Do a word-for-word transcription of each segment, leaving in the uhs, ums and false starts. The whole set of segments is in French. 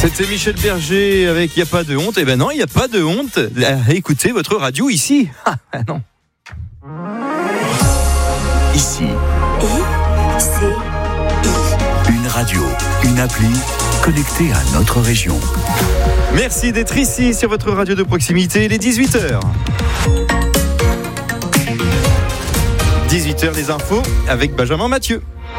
C'était Michel Berger avec « Y a pas de honte ». Eh ben non, il n'y a pas de honte. Écoutez votre radio ici. Ah non. Ici. I, C, I. Une radio, une appli connectée à notre région. Merci d'être ici sur votre radio de proximité. Il est dix-huit heures. dix-huit heures, les infos avec Benjamin Mathieu.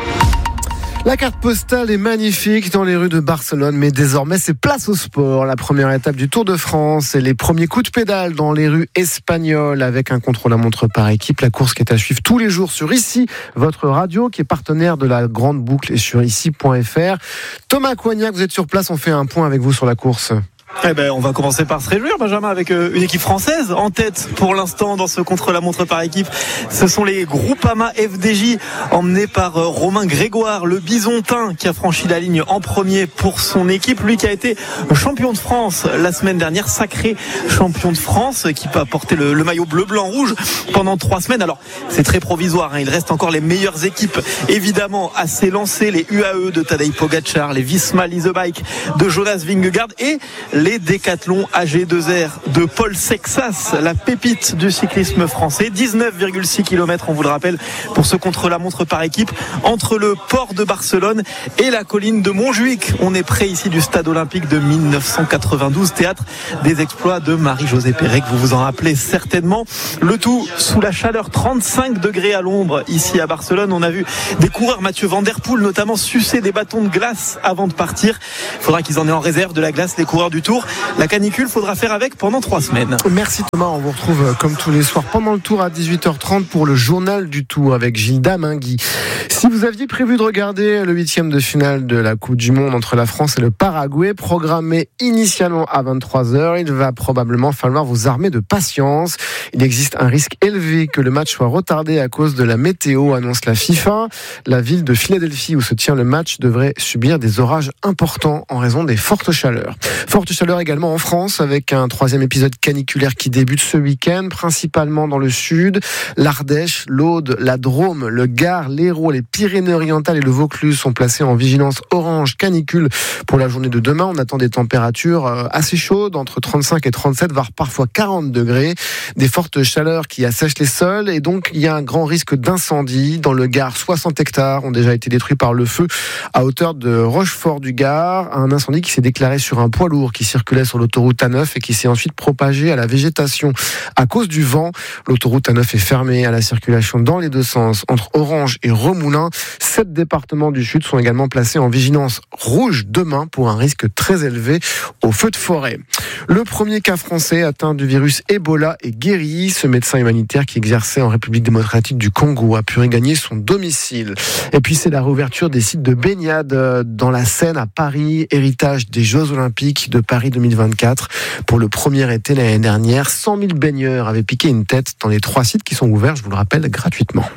La carte postale est magnifique dans les rues de Barcelone, mais désormais c'est place au sport. La première étape du Tour de France et les premiers coups de pédale dans les rues espagnoles avec un contre-la-montre par équipe. La course qui est à suivre tous les jours sur Ici, votre radio qui est partenaire de la Grande Boucle et sur ici point f r. Thomas Coignac, vous êtes sur place, on fait un point avec vous sur la course. Eh ben, on va commencer par se réjouir, Benjamin, avec une équipe française en tête pour l'instant dans ce contre-la-montre par équipe. Ce sont les Groupama F D J emmenés par Romain Grégoire, le Bisontin, qui a franchi la ligne en premier pour son équipe. Lui qui a été champion de France la semaine dernière, sacré champion de France, qui a porté le, le maillot bleu-blanc-rouge pendant trois semaines. Alors, c'est très provisoire, hein. Il reste encore les meilleures équipes, évidemment, à s'élancer. Les U A E de Tadej Pogacar, les Visma Lease Bike de Jonas Vingegaard et les Décathlon A G deux R de Paul Sexas, la pépite du cyclisme français. dix-neuf virgule six kilomètres, on vous le rappelle, pour ce contre-la-montre par équipe entre le port de Barcelone et la colline de Montjuïc. On est près ici du stade olympique de dix-neuf cent quatre-vingt-douze, théâtre des exploits de Marie-Josée Pérec, vous vous en rappelez certainement. Le tout sous la chaleur, trente-cinq degrés à l'ombre ici à Barcelone. On a vu des coureurs, Mathieu Van Der Poel notamment, sucer des bâtons de glace avant de partir. Il faudra qu'ils en aient en réserve de la glace, les coureurs du Tour. La canicule, faudra faire avec pendant trois semaines. Merci Thomas, on vous retrouve comme tous les soirs pendant le Tour à dix-huit heures trente pour le journal du Tour avec Gilles Damingui. Si vous aviez prévu de regarder le huitième de finale de la Coupe du Monde entre la France et le Paraguay, programmé initialement à vingt-trois heures, il va probablement falloir vous armer de patience. Il existe un risque élevé que le match soit retardé à cause de la météo, annonce la FIFA. La ville de Philadelphie où se tient le match devrait subir des orages importants en raison des fortes chaleurs. Forte chaleur également en France avec un troisième épisode caniculaire qui débute ce week-end, principalement dans le sud, l'Ardèche, l'Aude, la Drôme, le Gard, l'Hérault, les Pyrénées-Orientales et le Vaucluse sont placés en vigilance orange canicule pour la journée de demain. On attend des températures assez chaudes, entre trente-cinq et trente-sept, voire parfois quarante degrés. Des fortes chaleurs qui assèchent les sols et donc il y a un grand risque d'incendie. Dans le Gard, soixante hectares ont déjà été détruits par le feu à hauteur de Rochefort du Gard. Un incendie qui s'est déclaré sur un poids lourd qui circulait sur l'autoroute A neuf et qui s'est ensuite propagé à la végétation à cause du vent. L'autoroute A neuf est fermée à la circulation dans les deux sens entre Orange et Remoulins. Sept départements du sud sont également placés en vigilance rouge demain pour un risque très élevé au feu de forêt. Le premier cas français atteint du virus Ebola est guéri. Ce médecin humanitaire qui exerçait en République démocratique du Congo a pu regagner son domicile. Et puis c'est la réouverture des sites de baignade dans la Seine à Paris, héritage des Jeux Olympiques de Paris deux mille vingt-quatre. Pour le premier été l'année dernière, cent mille baigneurs avaient piqué une tête dans les trois sites qui sont ouverts, je vous le rappelle, gratuitement.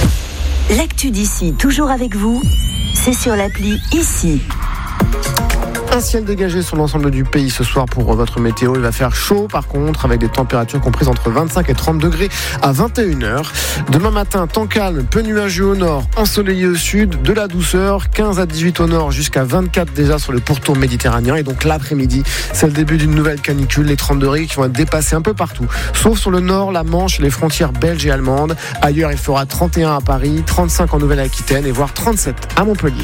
L'actu d'ici, toujours avec vous, c'est sur l'appli Ici. Un ciel dégagé sur l'ensemble du pays ce soir pour votre météo. Il va faire chaud par contre avec des températures comprises entre vingt-cinq et trente degrés à vingt et une heures. Demain matin, temps calme, peu nuageux au nord, ensoleillé au sud, de la douceur, quinze à dix-huit au nord jusqu'à vingt-quatre déjà sur le pourtour méditerranéen. Et donc l'après-midi, c'est le début d'une nouvelle canicule, les trente degrés qui vont être dépassés un peu partout. Sauf sur le nord, la Manche, les frontières belges et allemandes. Ailleurs, il fera trente et un à Paris, trente-cinq en Nouvelle-Aquitaine et voire trente-sept à Montpellier.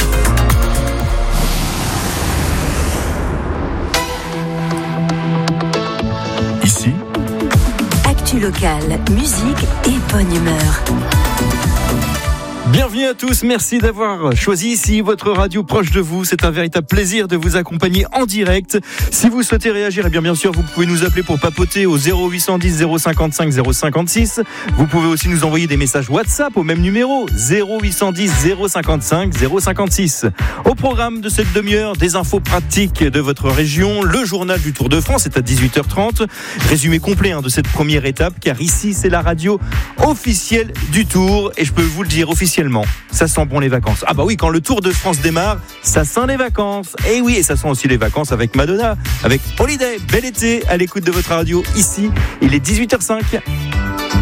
Ici, Actu locale, musique et bonne humeur. Bienvenue à tous, merci d'avoir choisi ici votre radio proche de vous. C'est un véritable plaisir de vous accompagner en direct. Si vous souhaitez réagir, eh bien, bien sûr, vous pouvez nous appeler pour papoter au zéro huit cent dix zéro cinquante-cinq zéro cinquante-six. Vous pouvez aussi nous envoyer des messages WhatsApp au même numéro, zéro huit cent dix zéro cinquante-cinq zéro cinquante-six. Au programme de cette demi-heure, des infos pratiques de votre région. Le journal du Tour de France est à dix-huit heures trente. Résumé complet hein, de cette première étape, car ici, c'est la radio officielle du Tour. Et je peux vous le dire officiellement, ça sent bon les vacances. Ah bah oui, quand le Tour de France démarre, ça sent les vacances. Et oui, et ça sent aussi les vacances avec Madonna, avec Holiday. Bel été à l'écoute de votre radio ici. Il est dix-huit heures cinq.